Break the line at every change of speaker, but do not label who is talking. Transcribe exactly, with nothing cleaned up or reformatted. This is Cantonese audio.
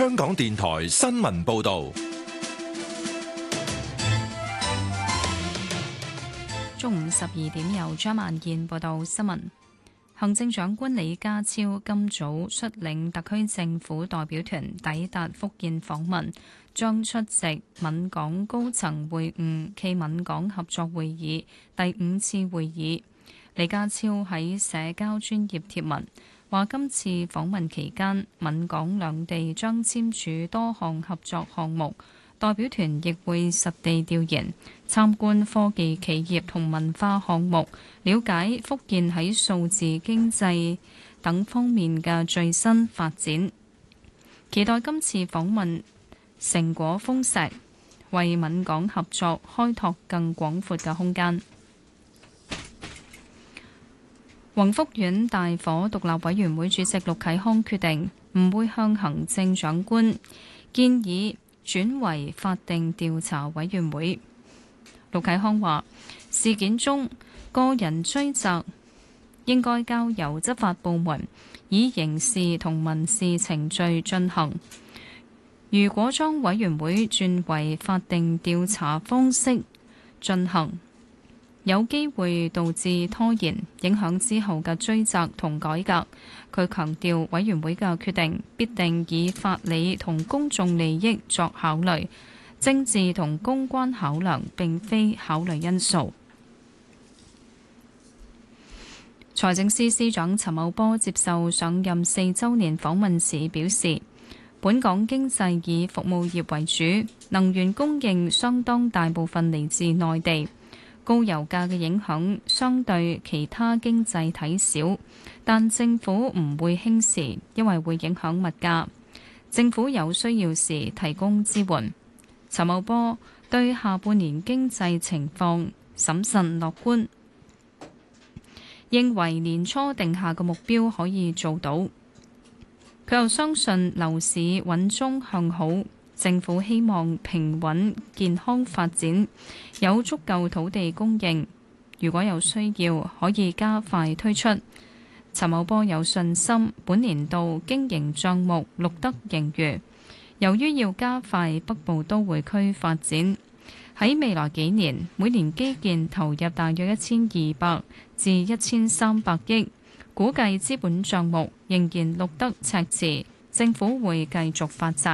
香港電台新聞報道。
中午十二點，由張萬燕報道新聞。行政長官李家超今早率領特區政府代表團抵達福建訪問，將出席閩港高層會晤暨閩港合作會議第五次會議。李家超喺社交專頁貼文話，今次訪問期間，閩港兩地將簽署多項合作項目。代表團亦會實地調研、參觀科技企業同文化項目，了解福建喺數字經濟等方面嘅最新發展。期待今次訪問成果豐碩，為閩港合作開拓更廣闊嘅空間。宏福苑大火獨立委員會主席陸啟康決定唔會向行政長官建議轉為法定調查委員會。陸啟康話：事件中個人追責應該交由執法部門以刑事同民事程序進行。如果將委員會轉為法定調查方式進行，有機會導致拖延，影響之後嘅追責同改革。佢強調，委員會嘅決定必定以法理同公眾利益作考慮，政治同公關考量並非考慮因素。財政司司長陳茂波接受上任四週年訪問時表示，本港經濟以服務業為主，能源供應相當大部分嚟自內地。高油價嘅影響相對其他經濟體少，但政府唔會輕視，因為會影響物價。政府有需要時提供支援。陳茂波對下半年經濟情況審慎樂觀，認為年初定下嘅目標可以做到。佢又相信樓市穩中向好。政府希望平穩健康發展，有足夠土地供應，如果有需要，可以加快推出。陳茂波有信心，本年度經營帳目錄得盈餘。由於要加快北部都會區發展，喺未來幾年，每年基建投入大約一千二百至一千三百億，估計資本帳目仍然錄得赤字，政府會繼續發債。